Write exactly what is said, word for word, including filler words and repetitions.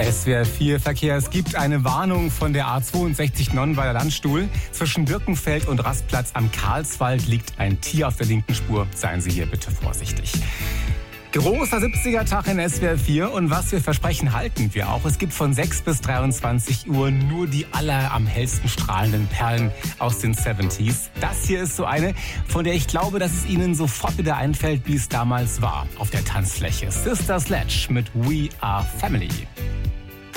S W R vier Verkehr. Es gibt eine Warnung von der A zweiundsechzig Nonnenweiler Landstuhl. Zwischen Birkenfeld und Rastplatz am Karlswald liegt ein Tier auf der linken Spur. Seien Sie hier bitte vorsichtig. Großer siebziger-Tag in S W R vier und was wir versprechen, halten wir auch. Es gibt von sechs bis dreiundzwanzig Uhr nur die aller am hellsten strahlenden Perlen aus den siebziger. Das hier ist so eine, von der ich glaube, dass es Ihnen sofort wieder einfällt, wie es damals war auf der Tanzfläche. Sister Sledge mit We Are Family.